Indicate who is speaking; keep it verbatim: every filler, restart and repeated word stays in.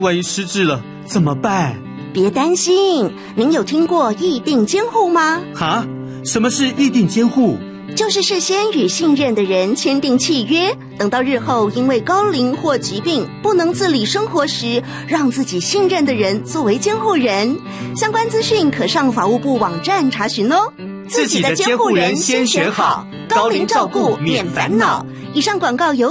Speaker 1: 万一失智了怎么办？
Speaker 2: 别担心，您有听过议定监护吗？
Speaker 1: 哈？什么是议定监护？
Speaker 2: 就是事先与信任的人签订契约，等到日后因为高龄或疾病不能自理生活时，让自己信任的人作为监护人。相关资讯可上法务部网站查询哦。
Speaker 1: 自己的监护人先选好，高龄照顾免烦恼。
Speaker 2: 以上广告由